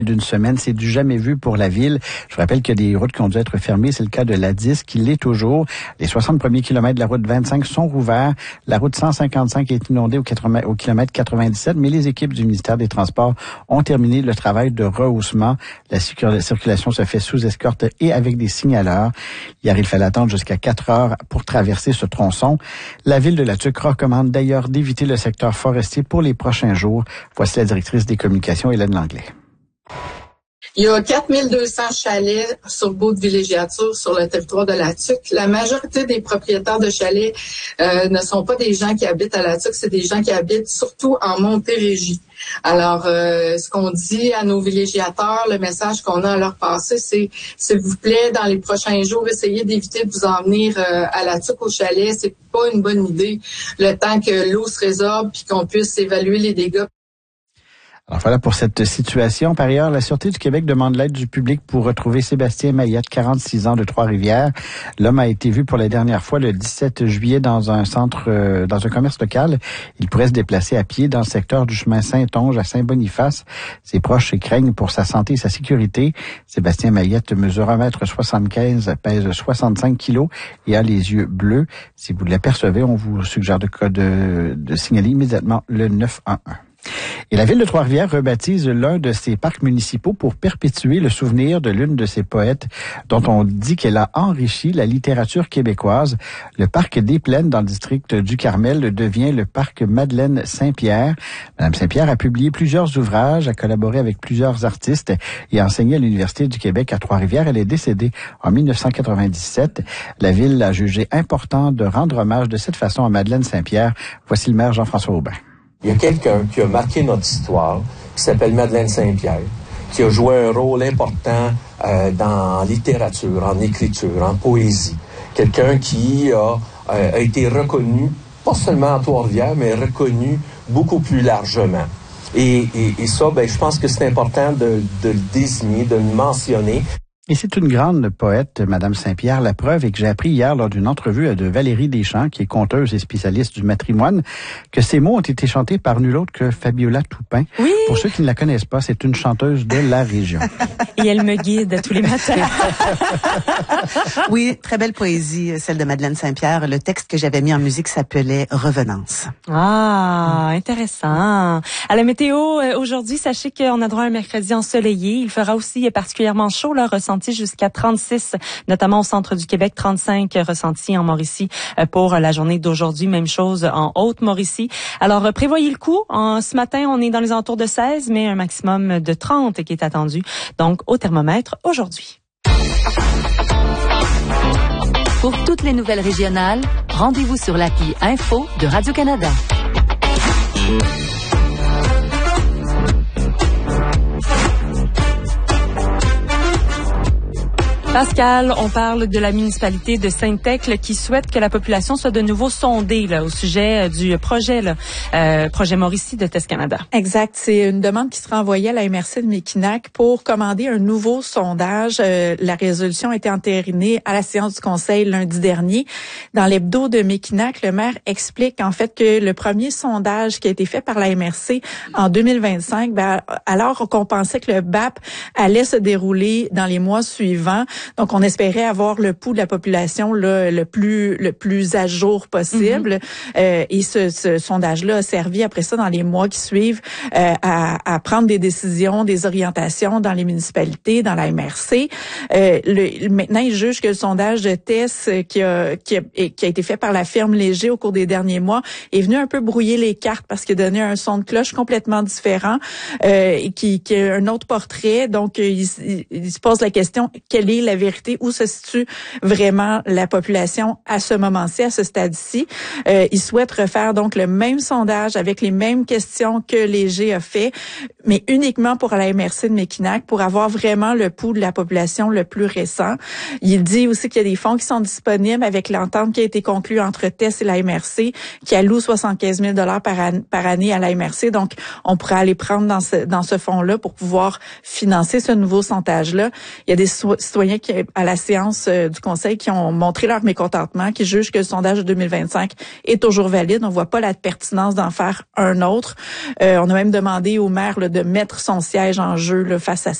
d'une semaine. C'est du jamais vu pour la ville. Je vous rappelle qu'il y a des routes qui ont dû être fermées. C'est le cas de l'A10 qui l'est toujours. Les 60 premiers kilomètres de la route 25 sont rouverts. La route 155 est inondée au kilomètre 97, mais les équipes du ministère des Transports ont terminé le travail de rehaussement. La circulation se fait sous escorte et avec des signaleurs. Hier, il fallait attendre jusqu'à 4 heures pour traverser ce tronçon. La ville de La Tuque recommande d'ailleurs d'éviter le secteur forestier pour les prochains jours. Voici la directrice des communications, Hélène Langlais. Il y a 4200 chalets sur baie de villégiature sur le territoire de La Tuque. La majorité des propriétaires de chalets ne sont pas des gens qui habitent à La Tuque, c'est des gens qui habitent surtout en Montérégie. Alors, ce qu'on dit à nos villégiateurs, le message qu'on a à leur passer, c'est s'il vous plaît, dans les prochains jours, essayez d'éviter de vous en venir à La Tuque au chalet. C'est pas une bonne idée. Le temps que l'eau se résorbe puis qu'on puisse évaluer les dégâts. Alors voilà pour cette situation. Par ailleurs, la Sûreté du Québec demande l'aide du public pour retrouver Sébastien Maillette, 46 ans, de Trois-Rivières. L'homme a été vu pour la dernière fois le 17 juillet dans un commerce local. Il pourrait se déplacer à pied dans le secteur du chemin Saint-Onge à Saint-Boniface. Ses proches craignent pour sa santé et sa sécurité. Sébastien Maillette mesure 1,75 m, pèse 65 kilos et a les yeux bleus. Si vous l'apercevez, on vous suggère de signaler immédiatement le 911. Et la ville de Trois-Rivières rebaptise l'un de ses parcs municipaux pour perpétuer le souvenir de l'une de ses poètes dont on dit qu'elle a enrichi la littérature québécoise. Le parc des Plaines dans le district du Carmel devient le parc Madeleine Saint-Pierre. Madame Saint-Pierre a publié plusieurs ouvrages, a collaboré avec plusieurs artistes et a enseigné à l'Université du Québec à Trois-Rivières. Elle est décédée en 1997. La ville a jugé important de rendre hommage de cette façon à Madeleine Saint-Pierre. Voici le maire Jean-François Aubin. Il y a quelqu'un qui a marqué notre histoire, qui s'appelle Madeleine Saint-Pierre, qui a joué un rôle important dans littérature, en écriture, en poésie. Quelqu'un qui a été reconnu, pas seulement à Trois-Rivières, mais reconnu beaucoup plus largement. Et ça, je pense que c'est important de le désigner, de le mentionner. Et c'est une grande poète, Madame Saint-Pierre. La preuve est que j'ai appris hier lors d'une entrevue de Valérie Deschamps, qui est conteuse et spécialiste du matrimoine, que ces mots ont été chantés par nul autre que Fabiola Toupin. Oui. Pour ceux qui ne la connaissent pas, c'est une chanteuse de la région. Et elle me guide tous les matins. Oui, très belle poésie, celle de Madeleine Saint-Pierre. Le texte que j'avais mis en musique s'appelait Revenance. Ah, intéressant. À la météo, aujourd'hui, sachez qu'on a droit à un mercredi ensoleillé. Il fera aussi particulièrement chaud, là, ressenti jusqu'à 36, notamment au centre du Québec, 35 ressentis en Mauricie pour la journée d'aujourd'hui. Même chose en Haute-Mauricie. Alors, prévoyez le coup. Ce matin, on est dans les alentours de 16, mais un maximum de 30 qui est attendu. Donc, au thermomètre aujourd'hui. Pour toutes les nouvelles régionales, rendez-vous sur l'appli Info de Radio-Canada. Pascal, on parle de la municipalité de Saint-Thècle qui souhaite que la population soit de nouveau sondée là, au sujet du projet Mauricie de Test Canada. Exact. C'est une demande qui sera envoyée à la MRC de Mekinac pour commander un nouveau sondage. La résolution a été entérinée à la séance du conseil lundi dernier. Dans l'hebdo de Mekinac, le maire explique en fait que le premier sondage qui a été fait par la MRC en 2025, alors qu'on pensait que le BAP allait se dérouler dans les mois suivants. Donc, on espérait avoir le pouls de la population là, le plus à jour possible. Et ce sondage-là a servi après ça dans les mois qui suivent à prendre des décisions, des orientations dans les municipalités, dans la MRC. Maintenant, ils jugent que le sondage de test qui a été fait par la firme Léger au cours des derniers mois est venu un peu brouiller les cartes parce qu'il a donné un son de cloche complètement différent et qui a un autre portrait. Donc, il se pose la question, quelle est la vérité, où se situe vraiment la population à ce moment-ci, à ce stade-ci. Ils souhaitent refaire donc le même sondage avec les mêmes questions que Léger a fait, mais uniquement pour la MRC de Mekinac, pour avoir vraiment le pouls de la population le plus récent. Il dit aussi qu'il y a des fonds qui sont disponibles avec l'entente qui a été conclue entre TES et la MRC, qui alloue 75 000 $ par année à la MRC. Donc, on pourrait aller prendre dans ce fonds-là pour pouvoir financer ce nouveau sondage-là. Il y a des citoyens à la séance du Conseil qui ont montré leur mécontentement, qui jugent que le sondage de 2025 est toujours valide. On voit pas la pertinence d'en faire un autre. On a même demandé au maire de mettre son siège en jeu face à